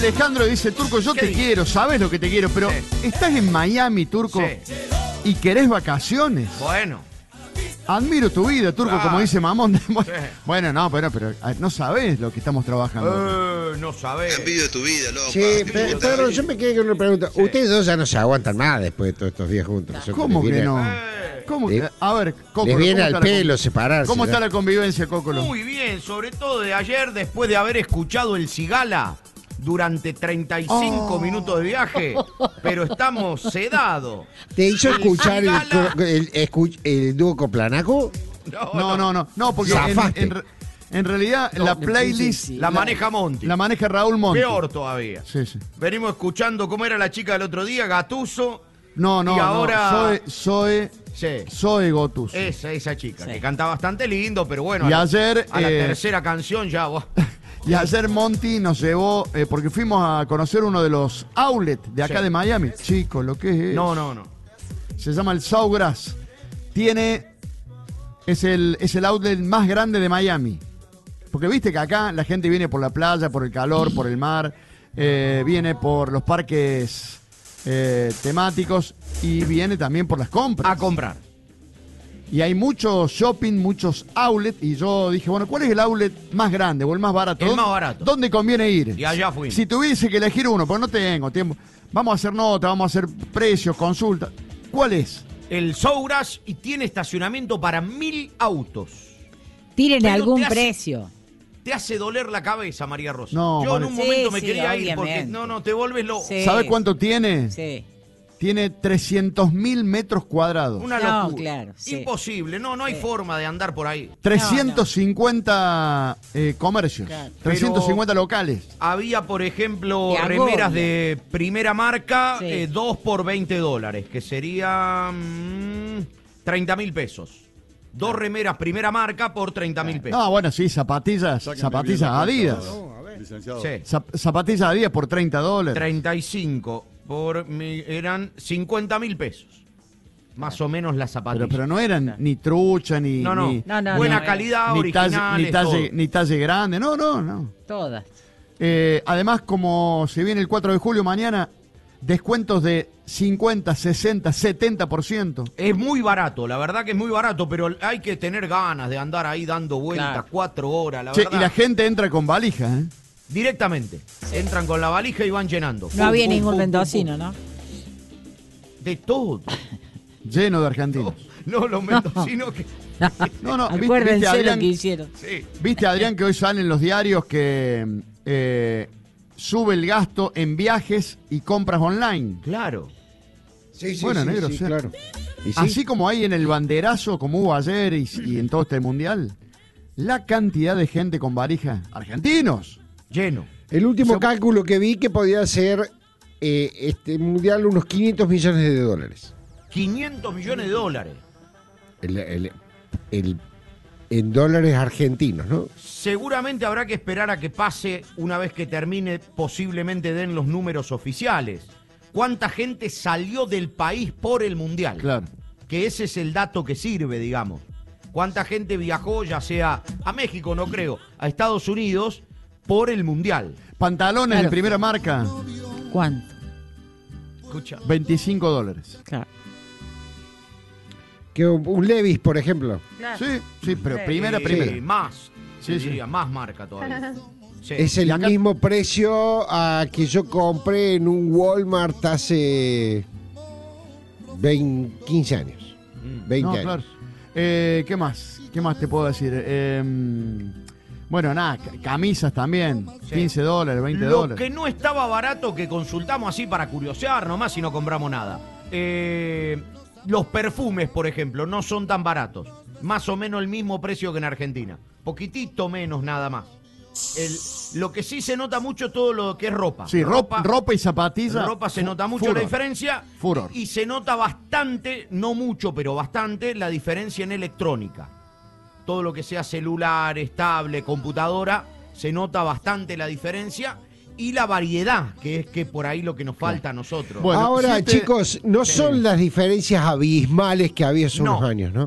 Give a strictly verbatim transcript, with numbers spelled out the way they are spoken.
Alejandro y dice, Turco, yo te dice? quiero, sabes lo que te quiero, pero Sí. estás en Miami, Turco, Sí. y querés vacaciones. Bueno. Admiro tu vida, Turco, Claro. como dice Mamón. Bueno, Sí. bueno, no, pero, pero ah, no sabés lo que estamos trabajando. Eh, no sabés. Envidio de tu vida, loco. Sí, pe- Pedro, yo me quedé con una pregunta. Sí. Ustedes dos ya no se aguantan más después de todos estos días juntos. Eso ¿Cómo les que viene- no? Eh. ¿Cómo Sí. que? A ver, Cócolo, Les viene ¿cómo al está la pelo con- separarse. ¿Cómo está ya. la convivencia, Cócolo? Muy bien, sobre todo de ayer, después de haber escuchado el Cigala durante treinta y cinco Oh. minutos de viaje, pero estamos sedados. ¿Te hizo El escuchar el, Cigala- co- el, escu- el dúo Coplanaco? No, no, no, no, porque en, Zafaste. en re- en realidad No, la me playlist puse, sí. La maneja Monti. la maneja Raúl Monti. Peor todavía. Sí, sí. Venimos escuchando cómo era la chica del otro día, Gatuso. No, no, Y ahora- no. Zoe, Zoe, Sí. Zoe Gotus. Esa, esa chica, Sí. que canta bastante lindo, pero bueno. Y a la- ayer, A la eh, tercera canción ya. buah. Y ayer Monty nos llevó, eh, porque fuimos a conocer uno de los outlets de acá Sí. de Miami. Chicos, lo que es. No, no, no. Se llama el Sawgrass. Tiene. Es el, es el outlet más grande de Miami. Porque viste que acá la gente viene por la playa, por el calor, por el mar, eh, viene por los parques eh, temáticos y viene también por las compras. A comprar. Y hay muchos shopping, muchos outlets. Y yo dije, bueno, ¿cuál es el outlet más grande o el más barato? El ¿Dónde- más barato. ¿Dónde conviene ir? Y allá fuimos. Si tuviese que elegir uno, pero no tengo tiempo. Vamos a hacer nota, vamos a hacer precios, consultas. ¿Cuál es? El Souras y tiene estacionamiento para mil autos. Tiren Pero algún te hace- precio. Te hace doler la cabeza, María Rosa. No, Yo en María- un momento Sí, me sí, quería ir porque obviamente. no, no, te vuelves loco. Sí. ¿Sabe cuánto tiene? Sí. Tiene trescientos mil metros cuadrados. Una No, locura. claro, sí. Imposible. No, no hay Sí. forma de andar por ahí. trescientos cincuenta eh, comercios. Claro. trescientos cincuenta locales. Había, por ejemplo, Te agobia. remeras de primera marca, Sí. eh, dos por veinte dólares, que serían mm, treinta mil pesos. Dos remeras primera marca por treinta mil pesos. No, bueno, sí, zapatillas, Sáquenme zapatillas bien la Adidas. cuenta, licenciado. Sí. Zap- zapatillas Adidas por treinta dólares. treinta y cinco por mi- eran cincuenta mil pesos. Más o menos las zapatillas. Pero, pero no eran ni trucha, ni, no, no. ni, No, no, Buena no, calidad, ni talle, originales, ni, talle, todo. ni talle grande. No, no, no. Todas. Eh, además, como se viene el cuatro de julio mañana, descuentos de cincuenta, sesenta, setenta por ciento. Es muy barato, la verdad que es muy barato, pero hay que tener ganas de andar ahí dando vueltas Claro. cuatro horas, la Che, verdad. y la gente entra con valija, ¿eh? Directamente. Entran con la valija y van llenando. No Pum, había pum, ningún pum, pum, mendocino, pum. ¿no? De todo. Lleno de argentinos. No, los mendocinos que... No, no, ¿viste, Acuérdense viste, lo Adrián, que hicieron. Sí. viste, Adrián, que hoy salen los diarios que eh, sube el gasto en viajes y compras online? Claro. Sí, sí, Bueno, sí, negro, sí, sí. claro. ¿Y sí? Así como hay en el banderazo, como hubo ayer y, y en todo este mundial, la cantidad de gente con valija, argentinos. Lleno. El último Se- cálculo que vi que podía ser eh, este mundial unos quinientos millones de dólares. quinientos millones de dólares. El, el- el- en dólares argentinos, ¿no? Seguramente habrá que esperar a que pase una vez que termine, posiblemente den los números oficiales. ¿Cuánta gente salió del país por el Mundial? Claro. Que ese es el dato que sirve, digamos. ¿Cuánta gente viajó, ya sea a México, no creo, a Estados Unidos, por el Mundial? Pantalones Claro. de primera marca, ¿Cuánto? Escucha. veinticinco dólares. Claro. Que un, un Levi's, por ejemplo. Sí, sí, pero Sí. primera, Eh, primera. Más. Sí, Sí, sí. diría, más marca todavía. Sí. Es el Y acá- mismo precio a que yo compré en un Walmart hace veinte, quince años. Mm. veinte No, años. claro. Eh, ¿Qué más? ¿Qué más te puedo decir? Eh, bueno, nada, ca- camisas también, Sí. quince dólares, veinte Lo dólares. que no estaba barato, que consultamos así para curiosear nomás y no compramos nada. Eh, los perfumes, por ejemplo, no son tan baratos. Más o menos el mismo precio que en Argentina. Poquitito menos nada más. El- lo que sí se nota mucho todo lo que es ropa. Sí, ropa, ropa y zapatillas. Ropa se fu- nota mucho furor. la diferencia. Furor. Y se nota bastante, no mucho, pero bastante, la diferencia en electrónica. Todo lo que sea celular, estable, computadora, se nota bastante la diferencia. Y la variedad, que es que por ahí lo que nos falta a nosotros. Bueno, Ahora, siete- chicos, no Sí. son las diferencias abismales que había hace No. unos años, ¿no?